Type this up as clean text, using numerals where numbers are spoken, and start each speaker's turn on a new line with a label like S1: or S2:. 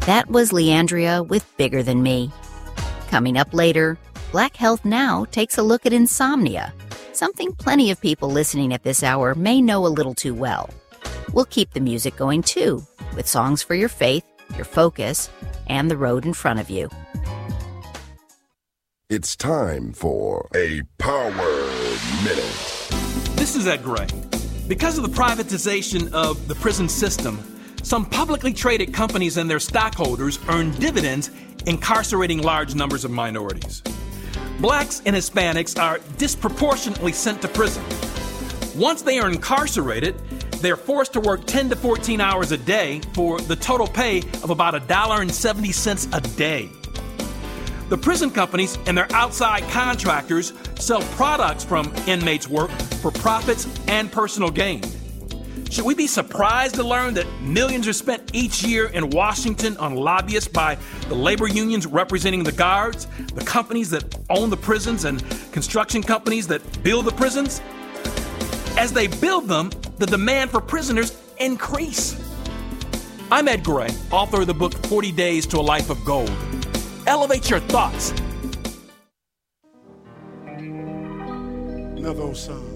S1: That was Leandria with Bigger Than Me. Coming up later, Black Health Now takes a look at insomnia, something plenty of people listening at this hour may know a little too well. We'll keep the music going too, with songs for your faith, your focus, and the road in front of you.
S2: It's time for a Power Minute.
S3: This is Ed Gray. Because of the privatization of the prison system, some publicly traded companies and their stockholders earn dividends, incarcerating large numbers of minorities. Blacks and Hispanics are disproportionately sent to prison. Once they are incarcerated, they're forced to work 10 to 14 hours a day for the total pay of about $1.70 a day. The prison companies and their outside contractors sell products from inmates' work for profits and personal gain. Should we be surprised to learn that millions are spent each year in Washington on lobbyists by the labor unions representing the guards, the companies that own the prisons, and construction companies that build the prisons? As they build them, the demand for prisoners increase. I'm Ed Gray, author of the book 40 Days to a Life of Gold. Elevate your thoughts.
S4: Another old song.